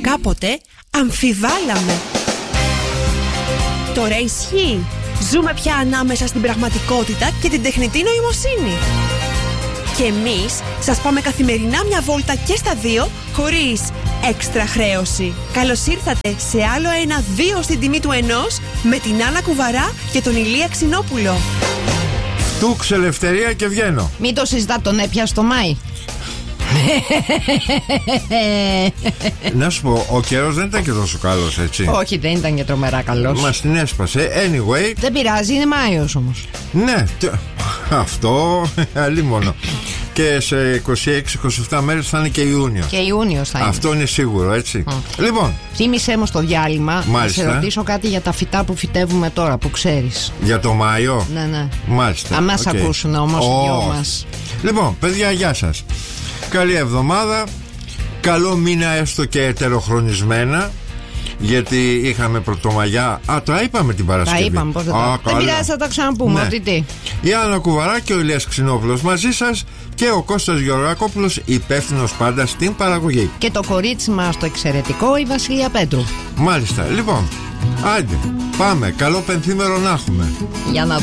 κάποτε αμφιβάλαμε. Τώρα ισχύει. Ζούμε πια ανάμεσα στην πραγματικότητα και την τεχνητή νοημοσύνη. Και εμείς σας πάμε καθημερινά μια βόλτα και στα δύο, χωρίς έξτρα χρέωση. Καλώς ήρθατε σε άλλο ένα 2 στην τιμή του ενός, με την Άννα Κουβαρά και τον Ηλία Ξινόπουλο. Τούξ, ελευθερία και βγαίνω. Μην το συζητά, τον έπιασε το Μάη. Να σου πω, ο καιρός δεν ήταν και τόσο καλός, έτσι. Όχι, δεν ήταν και τρομερά καλός. Μας την έσπασε. Anyway. Δεν πειράζει, είναι Μάιος όμως. Ναι, αυτό αλλήμονο. Και σε 26-27 μέρες θα είναι και Ιούνιο. Και Ιούνιος θα είναι. Αυτό είναι σίγουρο, έτσι. Λοιπόν. Θύμισέ μου στο διάλειμμα. Μάλιστα. Να σε ρωτήσω κάτι για τα φυτά που φυτεύουμε τώρα, που ξέρεις. Για το Μάιο. Ναι. Μάλιστα. Αν μας ακούσουν όμως οι δυο μας. Λοιπόν, παιδιά, γεια σας. Καλή εβδομάδα. Καλό μήνα, έστω και ετεροχρονισμένα. Γιατί είχαμε Πρωτομαγιά. Τα είπαμε την Παρασκευή. Τα είπαμε, πώς δεν τα. Δεν πειράζει, θα τα ξαναπούμε. Ναι. Τι. Η Άννα Κουβαρά και ο Ηλίας Ξινόπουλος μαζί σας. Και ο Κώστας Γεωργάκοπουλος, υπεύθυνος πάντα στην παραγωγή. Και το κορίτσι μας το εξαιρετικό, η Βασιλεία Πέτρου. Μάλιστα. Λοιπόν, άντε, πάμε. Καλό πενθήμερο να έχουμε. Για να